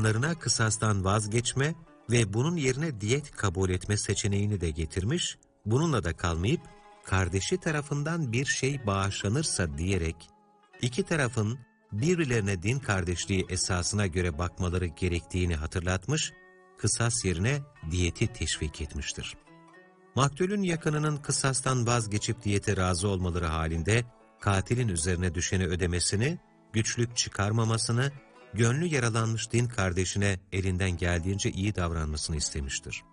yakınlarına kısastan vazgeçme ve bunun yerine diyet kabul etme seçeneğini de getirmiş, bununla da kalmayıp kardeşi tarafından bir şey bağışlanırsa diyerek iki tarafın birbirlerine din kardeşliği esasına göre bakmaları gerektiğini hatırlatmış, kısas yerine diyeti teşvik etmiştir. Maktulün yakınının kısastan vazgeçip diyete razı olmaları halinde katilin üzerine düşeni ödemesini, güçlük çıkarmamasını, gönlü yaralanmış din kardeşine elinden geldiğince iyi davranmasını istemiştir.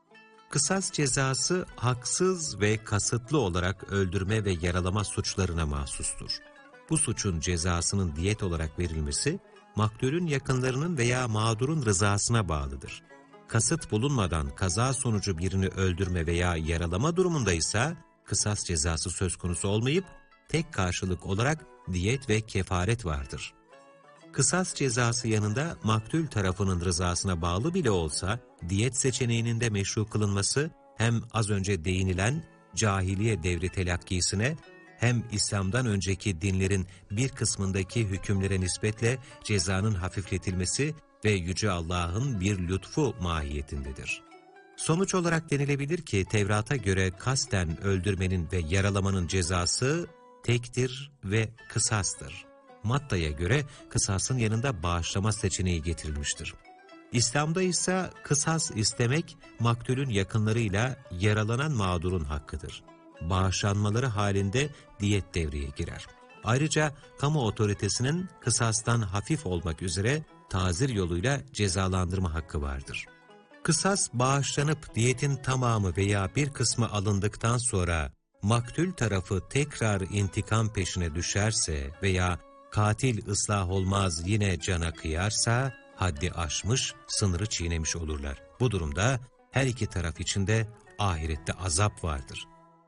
Kısas cezası haksız ve kasıtlı olarak öldürme ve yaralama suçlarına mahsustur. Bu suçun cezasının diyet olarak verilmesi, maktulün yakınlarının veya mağdurun rızasına bağlıdır. Kasıt bulunmadan kaza sonucu birini öldürme veya yaralama durumunda ise kısas cezası söz konusu olmayıp, tek karşılık olarak diyet ve kefaret vardır. Kısas cezası yanında maktul tarafının rızasına bağlı bile olsa, diyet seçeneğinin de meşru kılınması, hem az önce değinilen cahiliye devri telakkisine, hem İslam'dan önceki dinlerin bir kısmındaki hükümlere nispetle cezanın hafifletilmesi ve Yüce Allah'ın bir lütfu mahiyetindedir. Sonuç olarak denilebilir ki Tevrat'a göre kasten öldürmenin ve yaralamanın cezası tektir ve kısastır. Matta'ya göre kısasın yanında bağışlama seçeneği getirilmiştir. İslam'da ise kısas istemek maktulün yakınlarıyla yaralanan mağdurun hakkıdır. Bağışlanmaları halinde diyet devreye girer. Ayrıca kamu otoritesinin kısastan hafif olmak üzere tazir yoluyla cezalandırma hakkı vardır. Kısas bağışlanıp diyetin tamamı veya bir kısmı alındıktan sonra maktul tarafı tekrar intikam peşine düşerse veya katil ıslah olmaz yine cana kıyarsa haddi aşmış, sınırı çiğnemiş olurlar. Bu durumda her iki taraf için de ahirette azap vardır.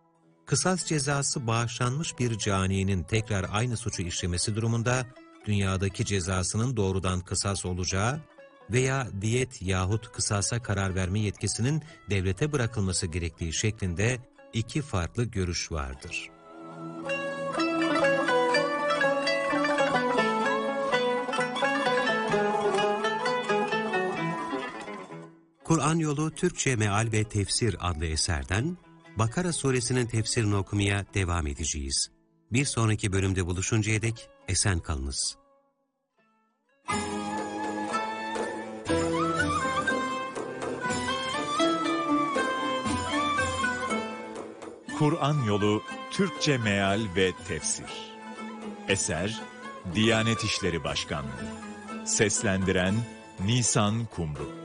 Kısas cezası bağışlanmış bir caninin tekrar aynı suçu işlemesi durumunda dünyadaki cezasının doğrudan kısas olacağı veya diyet yahut kısasa karar verme yetkisinin devlete bırakılması gerektiği şeklinde iki farklı görüş vardır. Kur'an Yolu Türkçe Meal ve Tefsir adlı eserden Bakara suresinin tefsirini okumaya devam edeceğiz. Bir sonraki bölümde buluşuncaya dek esen kalınız. Kur'an Yolu Türkçe Meal ve Tefsir. Eser Diyanet İşleri Başkanlığı. Seslendiren Nisan Kumru.